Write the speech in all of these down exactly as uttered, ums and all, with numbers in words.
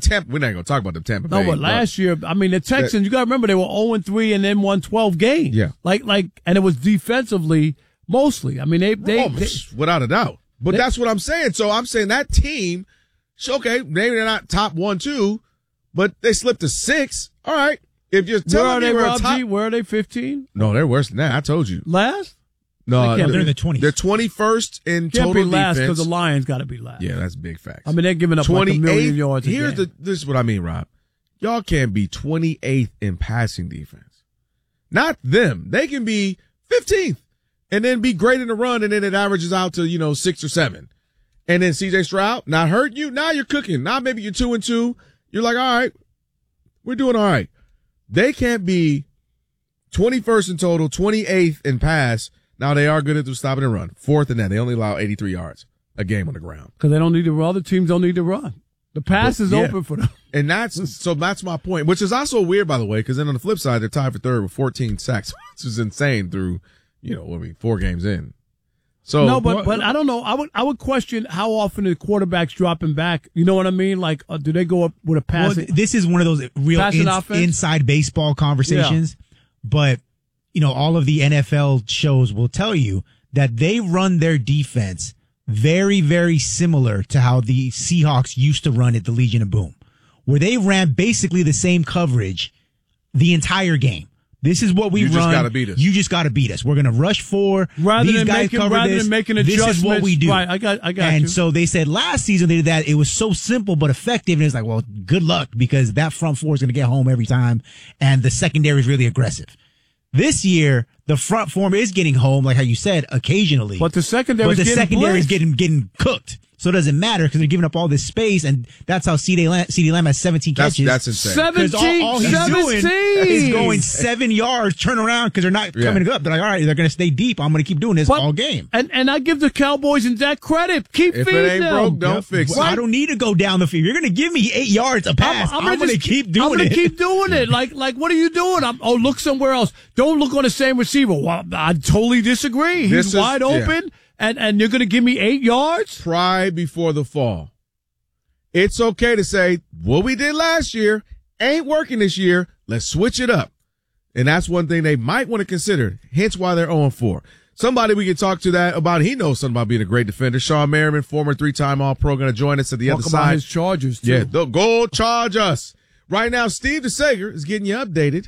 Tampa, we're not going to talk about the Tampa No, Bay. but last year, I mean, the Texans, you got to remember, they were oh and three and then won twelve games. Yeah. Like, like, and it was defensively mostly. I mean, they, they, oh, they without a doubt. But they, that's what I'm saying. So I'm saying that team, okay, maybe they're not top one, two, but they slipped to six. All right. If you're telling where are me they, we're Rob top, G? Where are they, fifteen? No, they're worse than that. I told you. Last? No, they're, they're in the twenties. They're twenty-first in Can't total be last defense. because the Lions got to be last. Yeah, that's big facts. I mean, they're giving up like a million yards a Here's game. the, this is what I mean, Rob. Y'all can't be twenty-eighth in passing defense. Not them. They can be fifteenth and then be great in the run, and then it averages out to, you know, six or seven. And then C J Stroud, not hurting you. Now you're cooking. Now maybe you're two and two. You're like, all right, we're doing all right. They can't be twenty-first in total, twenty-eighth in pass. Now they are good at the stopping and run. Fourth in that. They only allow eighty-three yards a game on the ground. Because they don't need to run. Other teams don't need to run. The pass But, is yeah. open for them. And that's, so that's my point, which is also weird, by the way, because then on the flip side, they're tied for third with fourteen sacks, which is insane through, you know, I mean, four games in. So no, but but I don't know. I would I would question how often the quarterback's dropping back. You know what I mean? Like, uh, do they go up with a pass? Well, this is one of those real ins, inside baseball conversations. Yeah. But, you know, all of the N F L shows will tell you that they run their defense very, very similar to how the Seahawks used to run at the Legion of Boom, where they ran basically the same coverage the entire game. This is what we you run. You just got to beat us. You just got to beat us. We're going to rush four. Rather These than guys making, cover rather this. than making This adjustments. is what we do. Right, I got, I got and you. so they said last season they did that. It was so simple but effective. And it's like, well, good luck because that front four is going to get home every time. And the secondary is really aggressive. This year, the front four is getting home, like how you said, occasionally. But the secondary but the is getting secondary is blitzed. getting getting cooked. So it doesn't matter because they're giving up all this space, and that's how C D Lamb, C D Lamb has seventeen that's, catches. That's insane. seventeen, all, all he's seventeen. doing is going seven yards, turn around because they're not Yeah. coming up. They're like, all right, they're going to stay deep. I'm going to keep doing this But- all game. And and I give the Cowboys and Dak credit. Keep If feeding it ain't them. broke, don't Yep. fix Well, it. I don't need to go down the field. You're going to give me eight yards a pass. I'm, gonna going to just- keep doing I'm gonna it. keep doing it. Like, like, what are you doing? I'm, oh, look somewhere else. Don't look on the same receiver. Well, I totally disagree. He's This is- wide yeah. open, and, and you're gonna give me eight yards? Pride before the fall. It's okay to say, what we did last year ain't working this year. Let's switch it up. And that's one thing they might want to consider, hence why they're oh and four. Somebody we can talk to that about, he knows something about being a great defender. Sean Merriman, former three-time All-Pro, going to join us at the Talk other about side. his Chargers, too. Yeah, the go charge us. Right now, Steve DeSager is getting you updated.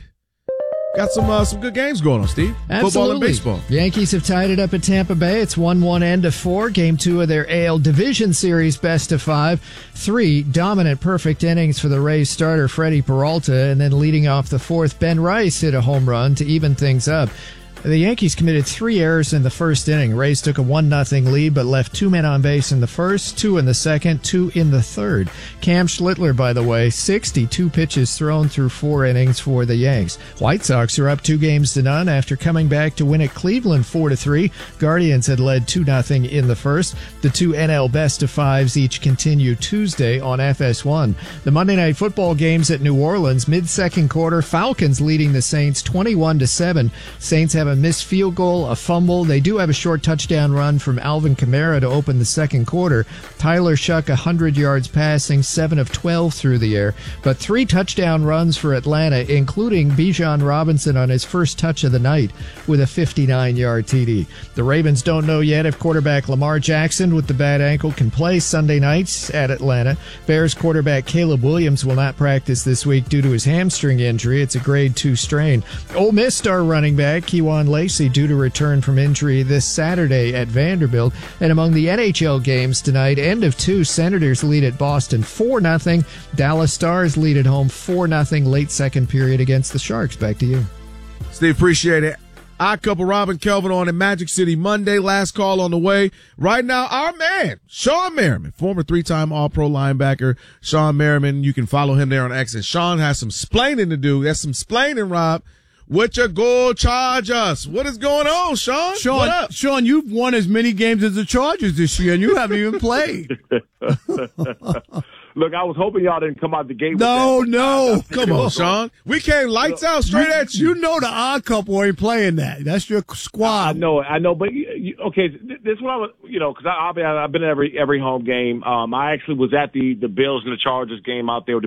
Got some uh, some good games going on, Steve. Absolutely. Football and baseball. Yankees have tied it up at Tampa Bay. It's one one end of four. Game two of their A L Division Series best of five. Three dominant perfect innings for the Rays starter Freddie Peralta, and then leading off the fourth, Ben Rice hit a home run to even things up. The Yankees committed three errors in the first inning. Rays took a one nothing lead, but left two men on base in the first, two in the second, two in the third. Cam Schlittler, by the way, sixty-two pitches thrown through four innings for the Yanks. White Sox are up two games to none after coming back to win at Cleveland four to three. Guardians had led two nothing in the first. The two N L best of fives each continue Tuesday on F S one. The Monday Night Football games at New Orleans, mid-second quarter, Falcons leading the Saints twenty-one to seven. Saints have a missed field goal, a fumble. They do have a short touchdown run from Alvin Kamara to open the second quarter. Tyler Shuck, one hundred yards passing, seven of twelve through the air. But three touchdown runs for Atlanta, including Bijan Robinson on his first touch of the night with a fifty-nine-yard T D. The Ravens don't know yet if quarterback Lamar Jackson with the bad ankle can play Sunday nights at Atlanta. Bears quarterback Caleb Williams will not practice this week due to his hamstring injury. It's a grade two strain. Ole Miss star running back Kejuan Lacey due to return from injury this Saturday at Vanderbilt. And among the N H L games tonight, end of two, Senators lead at Boston four nothing. Dallas Stars lead at home four nothing late second period against the Sharks. Back to you. Steve, appreciate it. Odd Couple Robin Kelvin on in Magic City Monday. Last call on the way. Right now, our man, Sean Merriman, former three-time All-Pro linebacker. Sean Merriman, you can follow him there on X. And Sean has some splaining to do. That's some splaining, Rob. What you go charge us? What is going on, Sean? Sean, what up? Sean, you've won as many games as the Chargers this year, and you haven't even played. Look, I was hoping y'all didn't come out the gate with No, that. no. Come on, Sean. We came lights out straight at you. You know the Odd Couple ain't playing that. That's your I squad. know, I know, but you, you, okay, th- this is what I was, you know, because I've been, I've been at every every home game. Um, I actually was at the the Bills and the Chargers game out there with